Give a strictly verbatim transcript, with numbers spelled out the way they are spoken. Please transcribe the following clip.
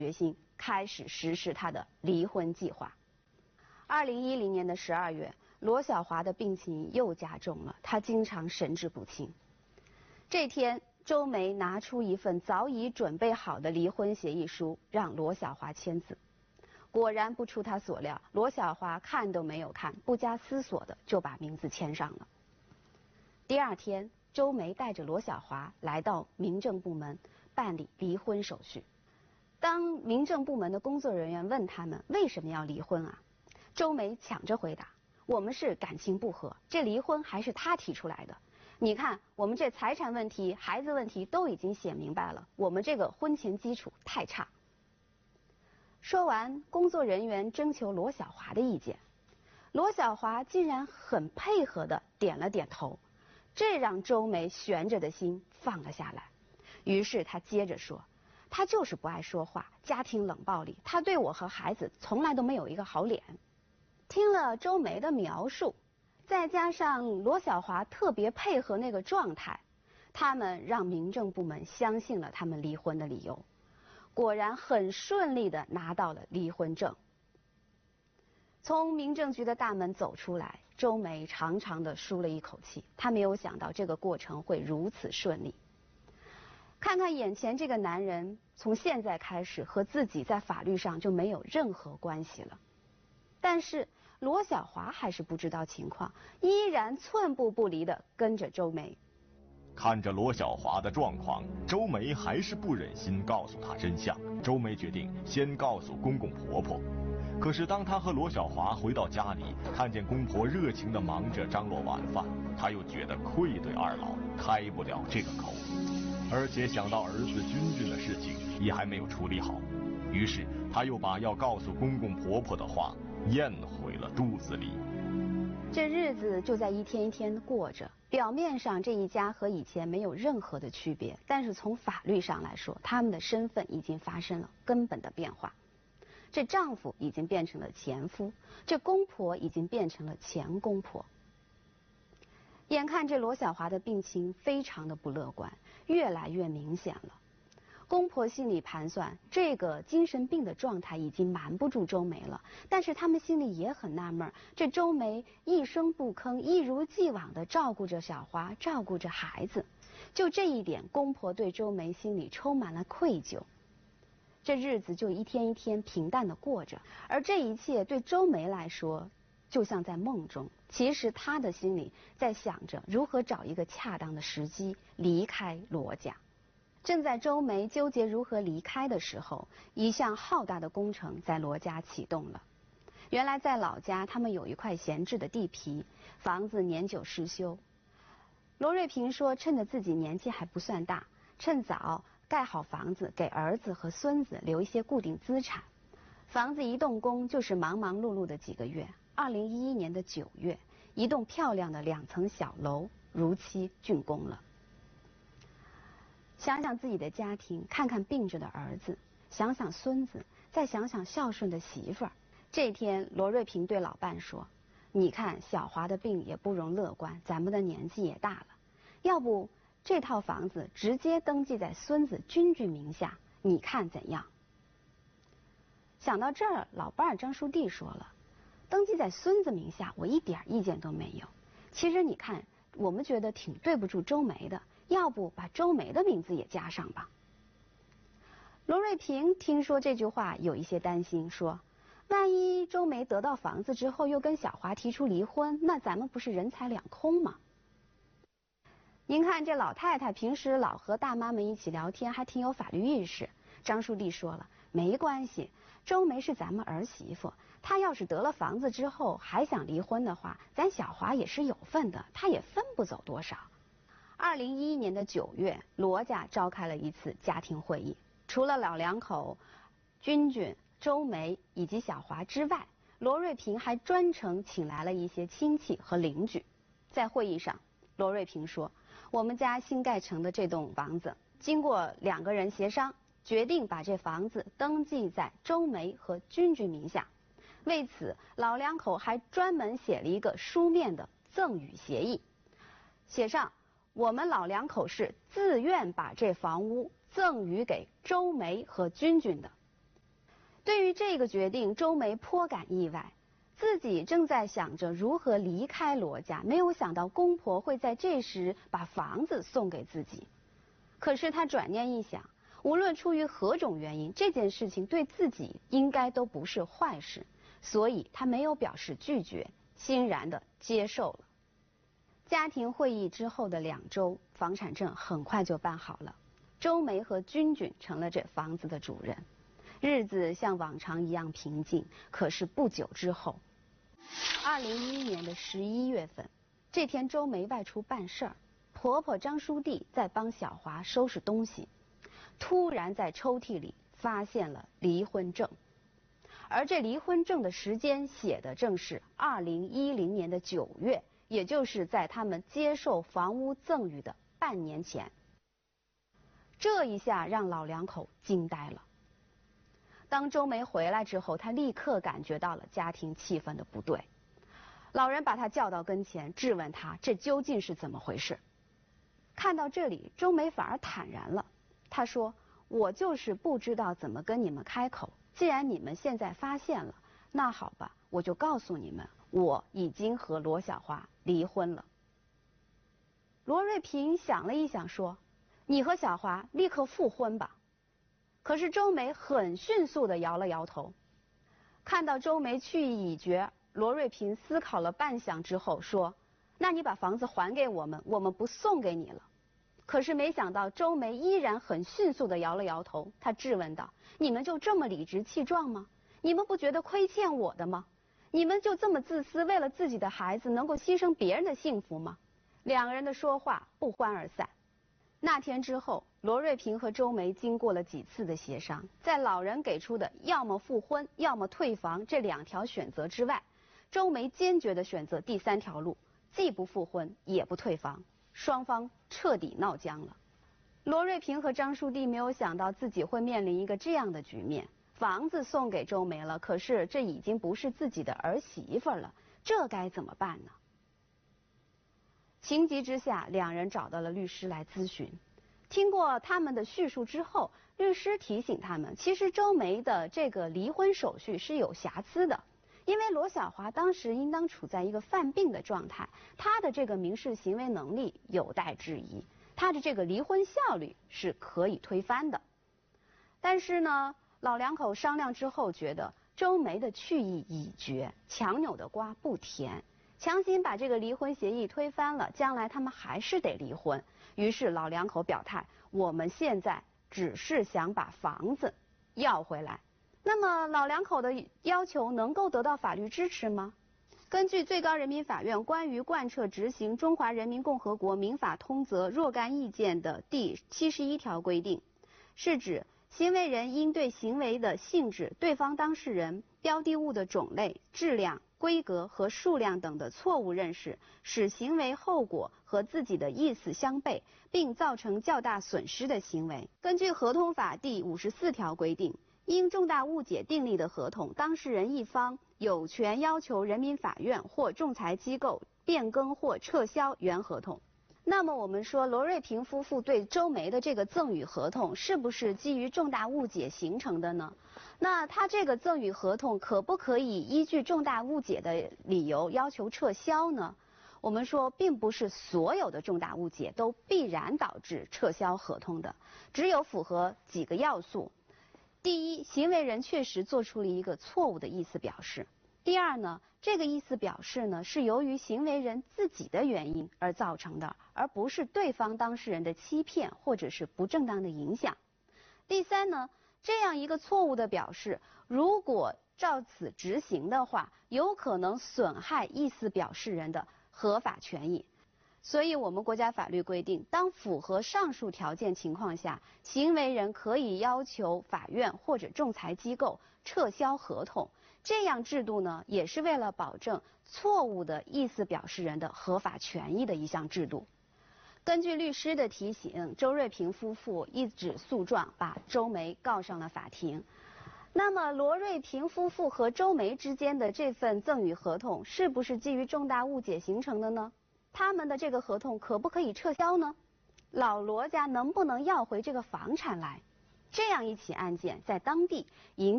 决心开始实施他的离婚计划。二零一零年的十二月，罗小华的病情又加重了，她经常神志不清。这天，周梅拿出一份早已准备好的离婚协议书，让罗小华签字。果然不出他所料，罗小华看都没有看，不加思索的就把名字签上了。第二天，周梅带着罗小华来到民政部门办理离婚手续。当民政部门的工作人员问他们为什么要离婚啊，周梅抢着回答：我们是感情不和，这离婚还是他提出来的。你看，我们这财产问题、孩子问题都已经写明白了，我们这个婚前基础太差。说完，工作人员征求罗小华的意见，罗小华竟然很配合地点了点头，这让周梅悬着的心放了下来。于是他接着说：他就是不爱说话，家庭冷暴力，他对我和孩子从来都没有一个好脸。听了周梅的描述，再加上罗小华特别配合那个状态，他们让民政部门相信了他们离婚的理由，果然很顺利地拿到了离婚证。从民政局的大门走出来，周梅长长地舒了一口气，她没有想到这个过程会如此顺利。看看眼前这个男人，从现在开始和自己在法律上就没有任何关系了。但是罗小华还是不知道情况，依然寸步不离地跟着周梅。 看着罗小华的状况，周梅还是不忍心告诉他真相。周梅决定先告诉公公婆婆。可是当她和罗小华回到家里，看见公婆热情地忙着张罗晚饭，她又觉得愧对二老，开不了这个口。而且想到儿子君君的事情也还没有处理好，于是她又把要告诉公公婆婆的话咽回了肚子里。 这日子就在一天一天过着，表面上这一家和以前没有任何的区别，但是从法律上来说，他们的身份已经发生了根本的变化。这丈夫已经变成了前夫，这公婆已经变成了前公婆。眼看这罗小华的病情非常的不乐观，越来越明显了。公婆心里盘算，这个精神病的状态已经瞒不住周梅了，但是他们心里也很纳闷，这周梅一声不吭，一如既往地照顾着小华，照顾着孩子。就这一点，公婆对周梅心里充满了愧疚。这日子就一天一天平淡地过着，而这一切对周梅来说就像在梦中，其实她的心里在想着如何找一个恰当的时机离开罗家。正在周梅纠结如何离开的时候，一项浩大的工程在罗家启动了。原来在老家他们有一块闲置的地皮，房子年久失修。罗瑞平说，趁着自己年纪还不算大，趁早盖好房子，给儿子和孙子留一些固定资产。房子一动工就是忙忙碌碌的几个月。二零一一年的九月，一栋漂亮的两层小楼如期竣工了。想想自己的家庭，看看病着的儿子，想想孙子，再想想孝顺的媳妇儿。这天，罗瑞平对老伴说：你看小华的病也不容乐观，咱们的年纪也大了，要不这套房子直接登记在孙子君君名下，你看怎样？想到这儿，老伴儿张书弟说了：登记在孙子名下，我一点意见都没有。其实你看，我们觉得挺对不住周梅的，要不把周梅的名字也加上吧。罗瑞平听说这句话有一些担心，说万一周梅得到房子之后又跟小华提出离婚，那咱们不是人财两空吗？您看这老太太平时老和大妈们一起聊天，还挺有法律意识。张书弟说了，没关系，周梅是咱们儿媳妇，她要是得了房子之后还想离婚的话，咱小华也是有份的，她也分不走多少。二零一一年的九月，罗家召开了一次家庭会议，除了老两口君君、周梅以及小华之外，罗瑞平还专程请来了一些亲戚和邻居。在会议上，罗瑞平说，我们家新盖成的这栋房子，经过两个人协商，决定把这房子登记在周梅和君君名下。为此，老两口还专门写了一个书面的赠与协议，写上我们老两口是自愿把这房屋赠与给周梅和君君的。 对于这个决定，周梅颇感意外。自己正在想着如何离开罗家，没有想到公婆会在这时把房子送给自己。可是她转念一想，无论出于何种原因，这件事情对自己应该都不是坏事，所以她没有表示拒绝，欣然地接受了。家庭会议之后的两周，房产证很快就办好了，周梅和君君成了这房子的主人。日子像往常一样平静，可是不久之后，二零一一年的十一月份，这天周梅外出办事儿，婆婆张淑娣在帮小华收拾东西，突然在抽屉里发现了离婚证，而这离婚证的时间写的正是二零一零年的九月，也就是在他们接受房屋赠与的半年前。这一下让老两口惊呆了。当周梅回来之后，她立刻感觉到了家庭气氛的不对。老人把她叫到跟前，质问她这究竟是怎么回事。看到这里，周梅反而坦然了。她说：“我就是不知道怎么跟你们开口。既然你们现在发现了，那好吧，我就告诉你们，我已经和罗小华离婚了。”罗瑞平想了一想，说：“你和小华立刻复婚吧。”可是周梅很迅速地摇了摇头。看到周梅去意已决，罗瑞平思考了半晌之后说：“那你把房子还给我们，我们不送给你了。”可是没想到周梅依然很迅速地摇了摇头。她质问道：“你们就这么理直气壮吗？你们不觉得亏欠我的吗？你们就这么自私，为了自己的孩子能够牺牲别人的幸福吗？”两个人的说话不欢而散。那天之后，罗瑞平和周梅经过了几次的协商，在老人给出的要么复婚，要么退房这两条选择之外，周梅坚决地选择第三条路，既不复婚也不退房，双方彻底闹僵了。罗瑞平和张淑娣没有想到自己会面临一个这样的局面，房子送给周梅了，可是这已经不是自己的儿媳妇了，这该怎么办呢？情急之下，两人找到了律师来咨询。听过他们的叙述之后，律师提醒他们，其实周梅的这个离婚手续是有瑕疵的，因为罗小华当时应当处在一个犯病的状态，他的这个民事行为能力有待质疑，他的这个离婚效率是可以推翻的。但是呢，老两口商量之后觉得周梅的去意已决，强扭的瓜不甜。强行把这个离婚协议推翻了，将来他们还是得离婚。于是老两口表态，我们现在只是想把房子要回来。那么老两口的要求能够得到法律支持吗？根据最高人民法院关于贯彻执行中华人民共和国民法通则若干意见的第七十一条规定，是指行为人应对行为的性质、对方当事人、标的物的种类、质量、规格和数量等的错误认识，使行为后果和自己的意思相悖，并造成较大损失的行为。根据合同法第五十四条规定，因重大误解订立的合同，当事人一方有权要求人民法院或仲裁机构变更或撤销原合同。那么我们说，罗瑞平夫妇对周梅的这个赠与合同是不是基于重大误解形成的呢？那他这个赠与合同可不可以依据重大误解的理由要求撤销呢？我们说，并不是所有的重大误解都必然导致撤销合同的，只有符合几个要素。第一，行为人确实做出了一个错误的意思表示。第二呢，这个意思表示呢是由于行为人自己的原因而造成的，而不是对方当事人的欺骗或者是不正当的影响。第三呢，这样一个错误的表示，如果照此执行的话，有可能损害意思表示人的合法权益。所以我们国家法律规定，当符合上述条件情况下，行为人可以要求法院或者仲裁机构撤销合同。这样制度呢，也是为了保证错误的意思表示人的合法权益的一项制度。根据律师的提醒，周瑞平夫妇一纸诉状把周梅告上了法庭。那么罗瑞平夫妇和周梅之间的这份赠与合同是不是基于重大误解形成的呢？他们的这个合同可不可以撤销呢？老罗家能不能要回这个房产来？这样一起案件在当地引